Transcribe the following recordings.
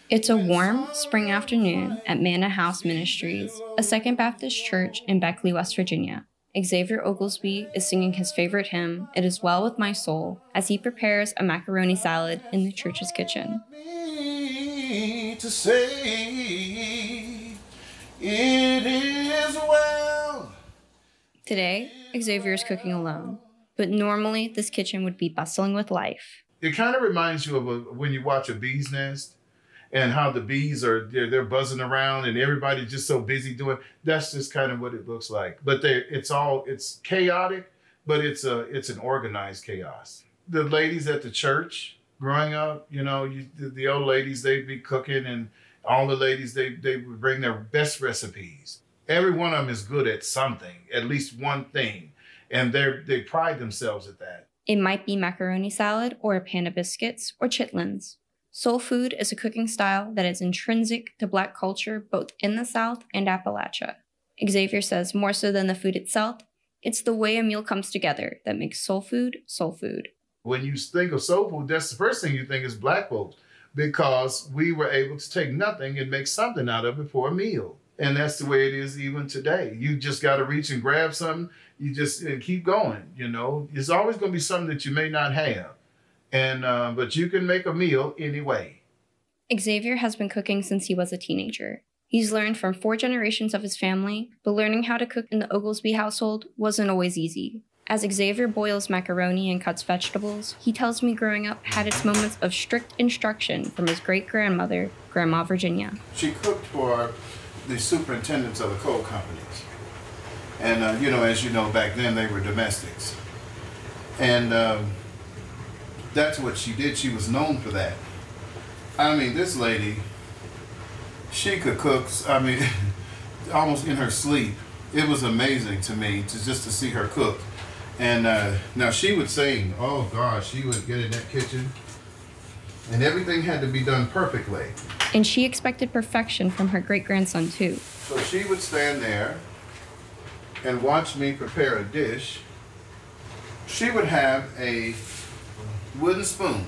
It's a warm spring afternoon at Manna House Ministries, a Second Baptist church in Beckley, West Virginia. Xavier Oglesby is singing his favorite hymn, It Is Well With My Soul, as he prepares a macaroni salad in the church's kitchen. To say, it is well. Today, Xavier is cooking alone, but normally this kitchen would be bustling with life. It kind of reminds you of when you watch a bee's nest and how the bees are, they're buzzing around and everybody's just so busy doing, that's just kind of what it looks like. But it's chaotic, but it's an organized chaos. The ladies at the church growing up, the old ladies, they'd be cooking, and all the ladies, they would bring their best recipes. Every one of them is good at something, at least one thing. And they pride themselves at that. It might be macaroni salad or a pan of biscuits or chitlins. Soul food is a cooking style that is intrinsic to Black culture both in the South and Appalachia. Xavier says more so than the food itself, it's the way a meal comes together that makes soul food soul food. When you think of soul food, that's the first thing you think is Black folks, because we were able to take nothing and make something out of it for a meal. And that's the way it is even today. You just got to reach and grab something. You just keep going, It's always going to be something that you may not have. But you can make a meal anyway. Xavier has been cooking since he was a teenager. He's learned from 4 generations of his family, but learning how to cook in the Oglesby household wasn't always easy. As Xavier boils macaroni and cuts vegetables, he tells me growing up had its moments of strict instruction from his great-grandmother, Grandma Virginia. She cooked for the superintendents of the coal companies. And, as you know, back then they were domestics. And that's what she did. She was known for that. I mean, this lady, she could cook, almost in her sleep. It was amazing to me to see her cook. And now she would sing. Oh, gosh, she would get in that kitchen. And everything had to be done perfectly. And she expected perfection from her great-grandson, too. So she would stand there and watch me prepare a dish. She would have a wooden spoon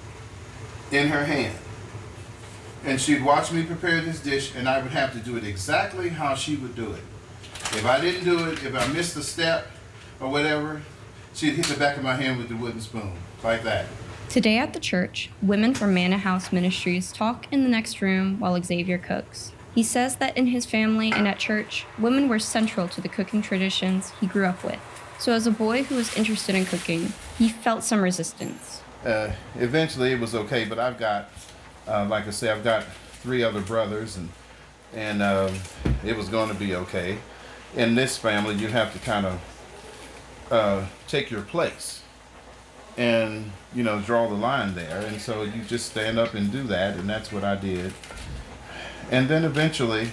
in her hand. And she'd watch me prepare this dish, and I would have to do it exactly how she would do it. If I didn't do it, if I missed a step or whatever, she'd hit the back of my hand with the wooden spoon, like that. Today at the church, women from Manna House Ministries talk in the next room while Xavier cooks. He says that in his family and at church, women were central to the cooking traditions he grew up with. So as a boy who was interested in cooking, he felt some resistance. Eventually it was okay, but I've got, like I say, I've got 3 other brothers, and it was going to be okay. In this family, you have to kind of take your place and, draw the line there. And so you just stand up and do that, and that's what I did. And then eventually,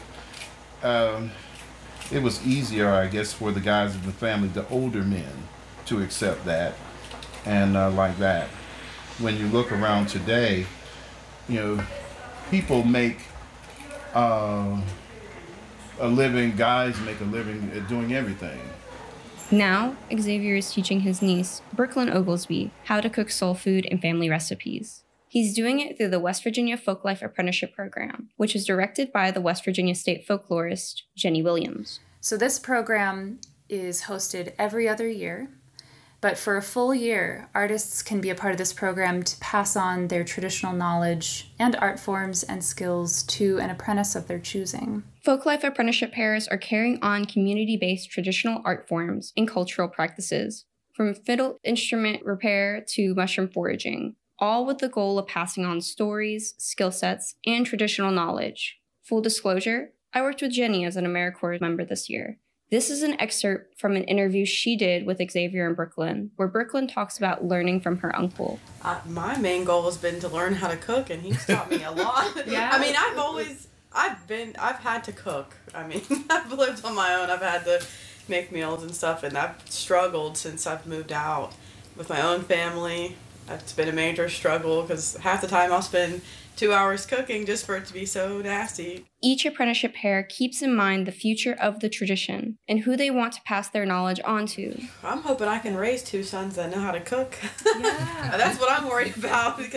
it was easier, I guess, for the guys in the family, the older men, to accept that and like that. When you look around today, people make a living, guys make a living doing everything. Now, Xavier is teaching his niece, Brooklyn Oglesby, how to cook soul food and family recipes. He's doing it through the West Virginia Folklife Apprenticeship Program, which is directed by the West Virginia State folklorist, Jenny Williams. So this program is hosted every other year, but for a full year, artists can be a part of this program to pass on their traditional knowledge and art forms and skills to an apprentice of their choosing. Folklife apprenticeship pairs are carrying on community-based traditional art forms and cultural practices, from fiddle instrument repair to mushroom foraging, all with the goal of passing on stories, skill sets, and traditional knowledge. Full disclosure, I worked with Jenny as an AmeriCorps member this year. This is an excerpt from an interview she did with Xavier and Brooklyn, where Brooklyn talks about learning from her uncle. My main goal has been to learn how to cook, and he's taught me a lot. Yeah. I mean, I've had to cook. I mean, I've lived on my own. I've had to make meals and stuff, and I've struggled since I've moved out with my own family. It's been a major struggle because half the time I'll spend 2 hours cooking just for it to be so nasty. Each apprenticeship pair keeps in mind the future of the tradition and who they want to pass their knowledge on to. I'm hoping I can raise 2 sons that know how to cook. Yeah. That's what I'm worried about because,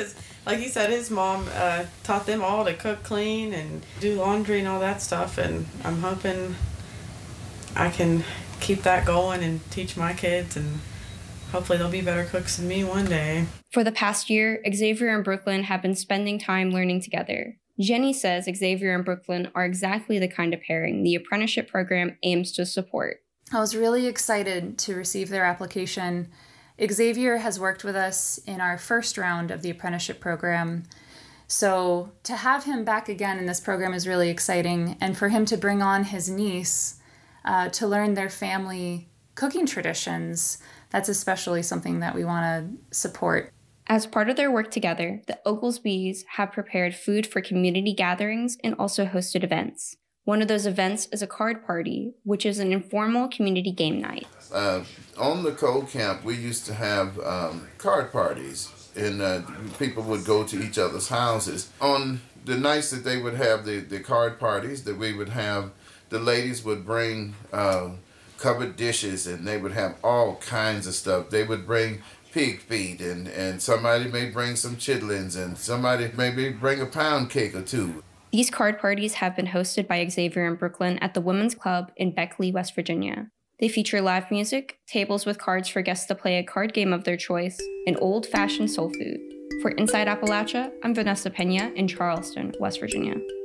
Like you said, his mom taught them all to cook clean and do laundry and all that stuff, and I'm hoping I can keep that going and teach my kids, and hopefully they'll be better cooks than me one day. For the past year, Xavier and Brooklyn have been spending time learning together. Jenny says Xavier and Brooklyn are exactly the kind of pairing the apprenticeship program aims to support. I was really excited to receive their application. Xavier has worked with us in our first round of the apprenticeship program. So to have him back again in this program is really exciting. And for him to bring on his niece to learn their family cooking traditions, that's especially something that we want to support. As part of their work together, the Oglesbys have prepared food for community gatherings and also hosted events. One of those events is a card party, which is an informal community game night. On the code camp, we used to have card parties, and people would go to each other's houses. On the nights that they would have the card parties, that we would have, the ladies would bring covered dishes, and they would have all kinds of stuff. They would bring pig feet, and somebody may bring some chitlins, and somebody maybe bring a pound cake or two. These card parties have been hosted by Xavier and Brooklyn at the Women's Club in Beckley, West Virginia. They feature live music, tables with cards for guests to play a card game of their choice, and old-fashioned soul food. For Inside Appalachia, I'm Vanessa Pena in Charleston, West Virginia.